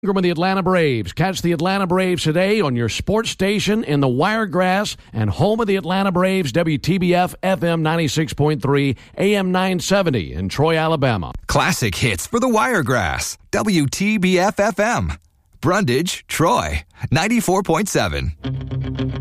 With the Atlanta Braves. Catch the Atlanta Braves today on your sports station in the Wiregrass and home of the Atlanta Braves, WTBF FM 96.3 AM 970 in Troy, Alabama. Classic hits for the Wiregrass, WTBF FM. Brundage, Troy, 94.7.